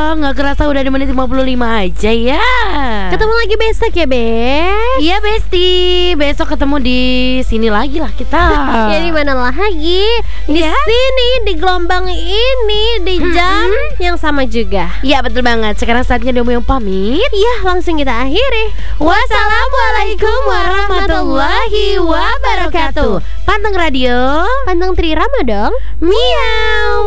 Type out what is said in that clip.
nggak kerasa udah di menit 55 aja ya. Ketemu lagi besok ya, Bes. Iya, Besti. Besok ketemu di sini lagi lah kita. Ya di mana lagi? Di sini, di gelombang ini, di jam yang sama juga. Iya, betul banget. Sekarang saatnya Domo yang pamit. Ya, langsung kita akhiri. Wassalamualaikum warahmatullahi wabarakatuh. Panteng Radio, Panteng Trirama dong. miau.